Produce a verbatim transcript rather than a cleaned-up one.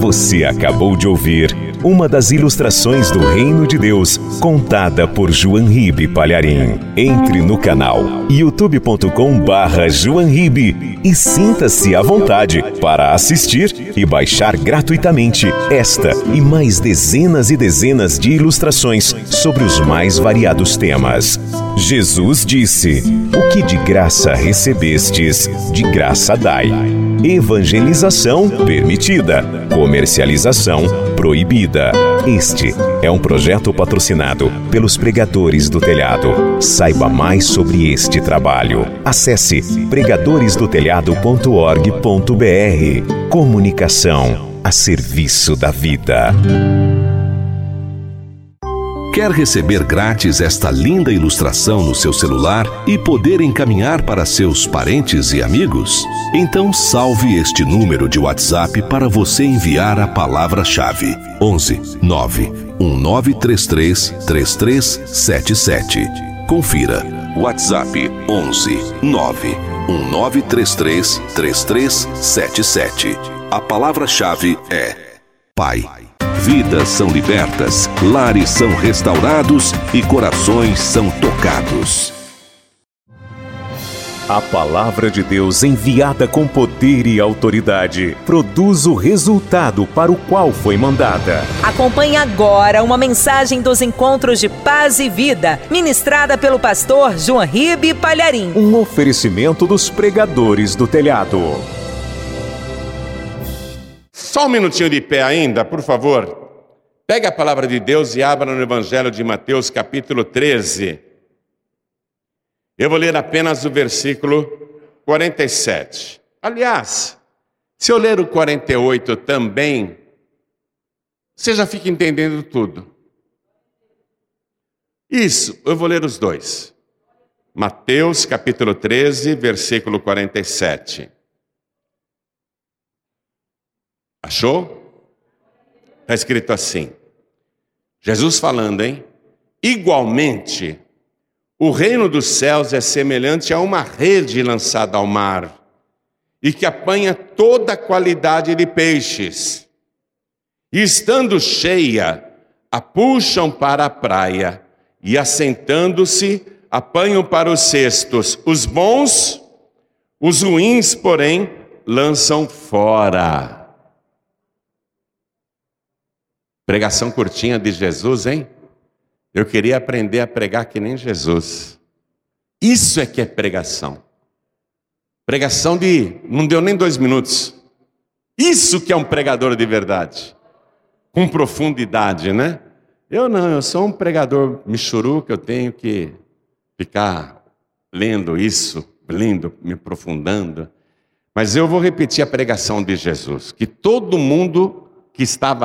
Você acabou de ouvir uma das ilustrações do Reino de Deus, contada por João Ribe Palharim. Entre no canal youtube ponto com barra João Ribe e sinta-se à vontade para assistir e baixar gratuitamente esta e mais dezenas e dezenas de ilustrações sobre os mais variados temas. Jesus disse: "O que de graça recebestes, de graça dai." Evangelização permitida, comercialização proibida. Este é um projeto patrocinado pelos Pregadores do Telhado. Saiba mais sobre este trabalho. Acesse pregadores do telhado ponto org ponto br. Comunicação a serviço da vida. Quer receber grátis esta linda ilustração no seu celular e poder encaminhar para seus parentes e amigos? Então salve este número de WhatsApp para você enviar a palavra-chave: onze nove um nove três três três três sete sete. Confira. WhatsApp onze nove um nove três três três três sete sete. A palavra-chave é Pai. Vidas são libertas, lares são restaurados e corações são tocados. A palavra de Deus, enviada com poder e autoridade, produz o resultado para o qual foi mandada. Acompanhe agora uma mensagem dos Encontros de Paz e Vida, ministrada pelo pastor João Ribe Palharim. Um oferecimento dos Pregadores do Telhado. Só um minutinho de pé ainda, por favor. Pegue a palavra de Deus e abra no Evangelho de Mateus, capítulo treze. Eu vou ler apenas o versículo quarenta e sete. Aliás, se eu ler o quarenta e oito também, você já fica entendendo tudo. Isso, eu vou ler os dois. Mateus, capítulo treze, versículo quarenta e sete. Achou? Está escrito assim. Jesus falando, hein? Igualmente, o reino dos céus é semelhante a uma rede lançada ao mar e que apanha toda a qualidade de peixes. E estando cheia, a puxam para a praia e, assentando-se, apanham para os cestos. Os bons, os ruins, porém, lançam fora. Pregação curtinha de Jesus, hein? Eu queria aprender a pregar que nem Jesus. Isso é que é pregação. Pregação de... não deu nem dois minutos. Isso que é um pregador de verdade. Com profundidade, né? Eu não, eu sou um pregador michuruca, eu tenho que ficar lendo isso, lendo, me aprofundando. Mas eu vou repetir a pregação de Jesus. Que todo mundo que estava